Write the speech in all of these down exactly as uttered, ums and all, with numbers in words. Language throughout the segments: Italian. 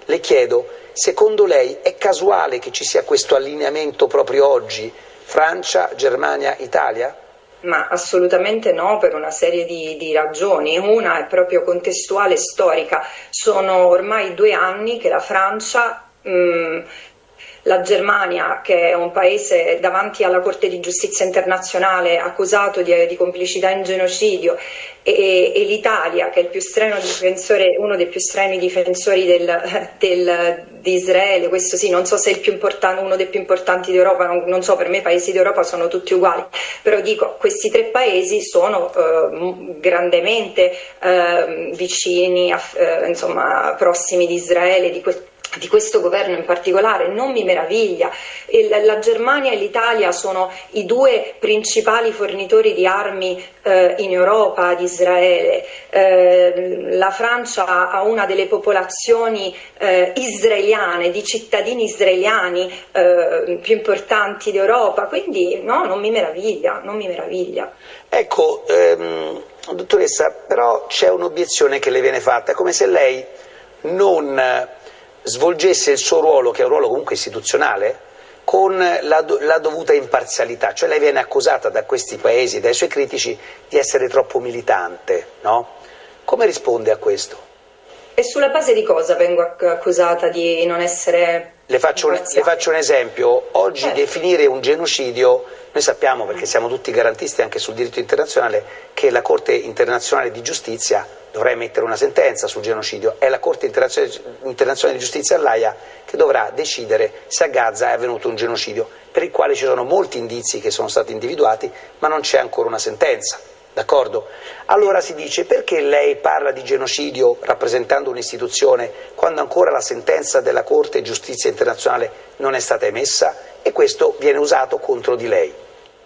Le chiedo, secondo lei è casuale che ci sia questo allineamento proprio oggi, Francia, Germania, Italia? Ma assolutamente no, per una serie di, di ragioni. Una è proprio contestuale, storica. Sono ormai due anni che la Francia, mh, la Germania, che è un paese davanti alla Corte di Giustizia internazionale accusato di, di complicità in genocidio, e, e l'Italia, che è il più strenua difensore, uno dei più strenui difensori del, del, di Israele, questo sì, non so se è il più importante, uno dei più importanti d'Europa, non, non so, per me i paesi d'Europa sono tutti uguali, però dico, questi tre paesi sono eh, grandemente eh, vicini, a, eh, insomma, prossimi di Israele, di questo di questo governo in particolare. Non mi meraviglia. La Germania e l'Italia sono i due principali fornitori di armi eh, in Europa ad Israele. Eh, la Francia ha una delle popolazioni eh, israeliane, di cittadini israeliani eh, più importanti d'Europa, quindi no, non mi meraviglia, non mi meraviglia. Ecco, ehm, dottoressa, però c'è un'obiezione che le viene fatta, è come se lei non svolgesse il suo ruolo, che è un ruolo comunque istituzionale, con la, la dovuta imparzialità. Cioè lei viene accusata da questi paesi, dai suoi critici, di essere troppo militante, no? Come risponde a questo? E sulla base di cosa vengo accusata di non essere... Le faccio, un, le faccio un esempio. Oggi eh. definire un genocidio, noi sappiamo, perché siamo tutti garantisti anche sul diritto internazionale, che la Corte internazionale di giustizia dovrà emettere una sentenza sul genocidio. È la Corte internazionale di giustizia all'Aia che dovrà decidere se a Gaza è avvenuto un genocidio, per il quale ci sono molti indizi che sono stati individuati, ma non c'è ancora una sentenza. D'accordo? Allora si dice, perché lei parla di genocidio rappresentando un'istituzione quando ancora la sentenza della Corte di Giustizia Internazionale non è stata emessa? E questo viene usato contro di lei.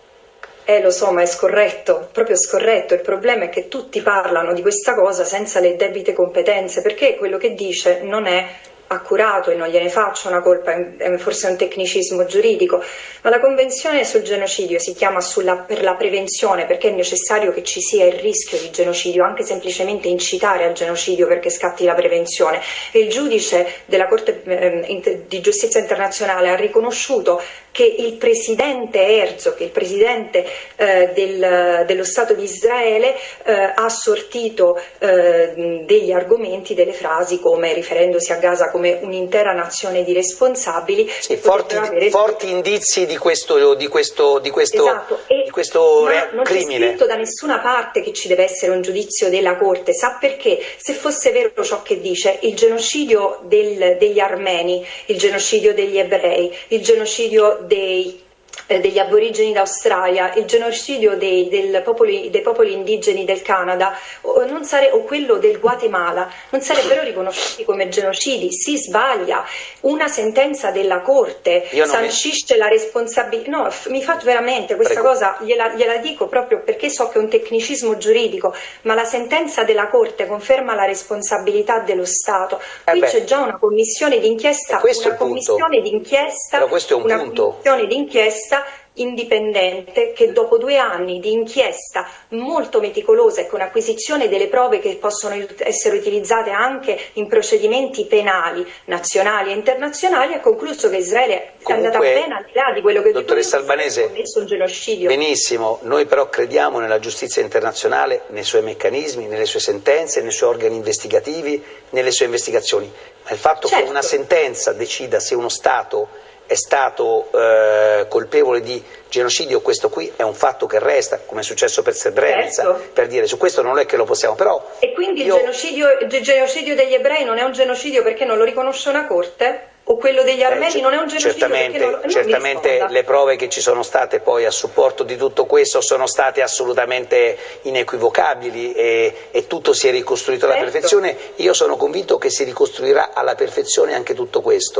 Eh, lo so, ma è scorretto, proprio scorretto. Il problema è che tutti parlano di questa cosa senza le debite competenze, perché quello che dice non è accurato, e non gliene faccio una colpa, è forse un tecnicismo giuridico, ma la Convenzione sul genocidio si chiama sulla, per la prevenzione, perché è necessario che ci sia il rischio di genocidio, anche semplicemente incitare al genocidio perché scatti la prevenzione, e il giudice della Corte eh, di Giustizia Internazionale ha riconosciuto che il presidente Herzog, il presidente eh, del, dello Stato di Israele, eh, ha sortito eh, degli argomenti, delle frasi come, riferendosi a Gaza come un'intera nazione di responsabili. Sì, forti, avere... forti indizi di questo, di questo, di questo, esatto. e, di questo ma non crimine. Non c'è scritto da nessuna parte che ci deve essere un giudizio della Corte. Sa perché? Se fosse vero ciò che dice, il genocidio del, degli armeni, il genocidio degli ebrei, il genocidio dei degli aborigeni d'Australia, il genocidio dei, del popoli, dei popoli indigeni del Canada o, non sare, o quello del Guatemala non sarebbero riconosciuti come genocidi. Si sbaglia. Una sentenza della Corte sancisce mi... la responsabilità. No, mi faccio veramente questa Prego. cosa, gliela, gliela dico proprio perché so che è un tecnicismo giuridico, ma la sentenza della Corte conferma la responsabilità dello Stato. Qui eh c'è già una commissione d'inchiesta, una commissione d'inchiesta, una commissione d'inchiesta indipendente che dopo due anni di inchiesta molto meticolosa e con acquisizione delle prove che possono essere utilizzate anche in procedimenti penali nazionali e internazionali ha concluso che Israele è andata bene al di là di quello che dottoressa Albanese ha commesso un genocidio. Benissimo, noi però crediamo nella giustizia internazionale, nei suoi meccanismi, nelle sue sentenze, nei suoi organi investigativi, nelle sue investigazioni, ma il fatto certo. che una sentenza decida se uno Stato è stato eh, colpevole di genocidio, questo qui è un fatto che resta, come è successo per Srebrenica, certo. per dire, su questo non è che lo possiamo, però... E quindi io... il, genocidio, il genocidio degli ebrei non è un genocidio perché non lo riconosce una Corte? O quello degli armeni eh, non è un genocidio? Certamente, non, non certamente le prove che ci sono state poi a supporto di tutto questo sono state assolutamente inequivocabili e, e tutto si è ricostruito alla certo. perfezione. Io sono convinto che si ricostruirà alla perfezione anche tutto questo.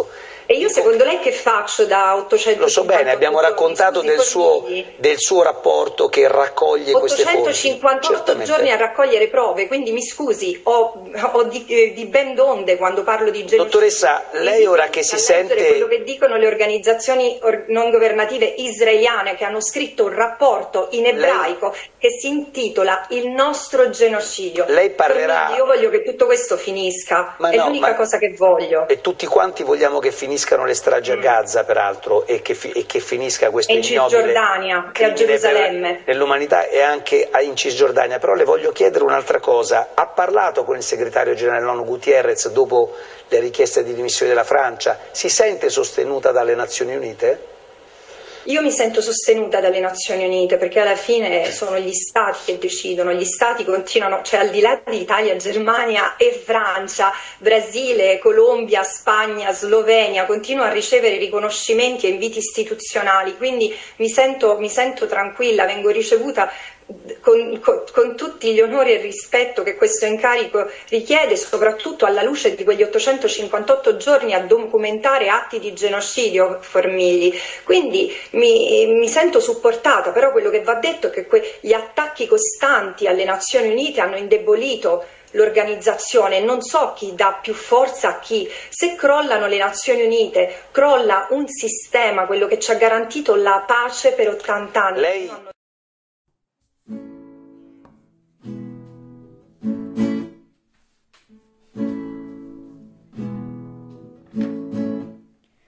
E io secondo lei che faccio da ottocentocinquantotto Lo so bene, abbiamo giorni? raccontato Scusi, del suo, Formigli. del suo rapporto che raccoglie queste fonti. ottocentocinquantotto giorni a raccogliere prove, quindi mi scusi, ho, ho di, eh, di ben donde quando parlo di genocidio. Dottoressa, lei ora che si sente... quello che dicono le organizzazioni non governative israeliane, che hanno scritto un rapporto in ebraico lei... che si intitola Il nostro genocidio. Lei parlerà... Quindi io voglio che tutto questo finisca, ma è no, l'unica ma... cosa che voglio. E tutti quanti vogliamo che finiscano le stragi a Gaza, peraltro, e che, fi- e che finisca questo ignobile in Cisgiordania e a Gerusalemme nell'umanità e anche in Cisgiordania. Però le voglio chiedere un'altra cosa: ha parlato con il segretario generale dell'ONU Guterres dopo le richieste di dimissioni della Francia? Si sente sostenuta dalle Nazioni Unite? Io mi sento sostenuta dalle Nazioni Unite, perché alla fine sono gli Stati che decidono, gli Stati continuano, cioè al di là di Italia, Germania e Francia, Brasile, Colombia, Spagna, Slovenia, continuano a ricevere riconoscimenti e inviti istituzionali, quindi mi sento, mi sento tranquilla, vengo ricevuta Con, con, con tutti gli onori e il rispetto che questo incarico richiede, soprattutto alla luce di quegli ottocentocinquantotto giorni a documentare atti di genocidio, Formigli. Quindi mi, mi sento supportata, però quello che va detto è che que, gli attacchi costanti alle Nazioni Unite hanno indebolito l'organizzazione, non so chi dà più forza a chi. Se crollano le Nazioni Unite, crolla un sistema, quello che ci ha garantito la pace per ottanta anni. Lei...